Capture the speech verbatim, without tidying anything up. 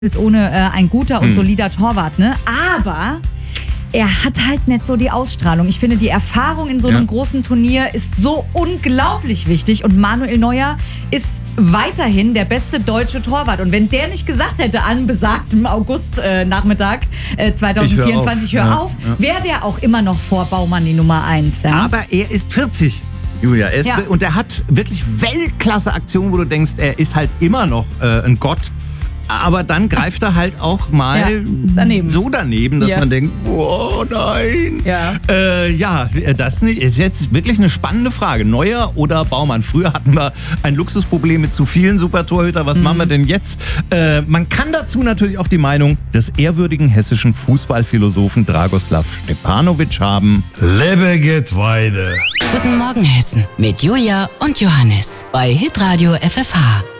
ohne äh, ein guter und Hm. solider Torwart, ne? Aber er hat halt nicht so die Ausstrahlung. Ich finde, die Erfahrung in so einem Ja. großen Turnier ist so unglaublich wichtig und Manuel Neuer ist weiterhin der beste deutsche Torwart. Und wenn der nicht gesagt hätte an besagtem August-Nachmittag äh, zwanzig vierundzwanzig, Ich hör hör auf. auf, Ja, ja. wäre der auch immer noch vor Baumann die Nummer eins. Ja? Aber er ist vierzig. Julia, er ist, Ja. und er hat wirklich Weltklasse-Aktionen, wo du denkst, er ist halt immer noch äh, ein Gott. Aber dann greift er halt auch mal Ja, daneben. so daneben, dass Ja. man denkt, oh nein. Ja. Äh, ja, das ist jetzt wirklich eine spannende Frage. Neuer oder Baumann? Früher hatten wir ein Luxusproblem mit zu vielen Supertorhüter. Was mhm. machen wir denn jetzt? Äh, man kann dazu natürlich auch die Meinung des ehrwürdigen hessischen Fußballphilosophen Dragoslav Stepanovic haben. Lebe geht weiter. Guten Morgen Hessen mit Julia und Johannes bei Hitradio F F H.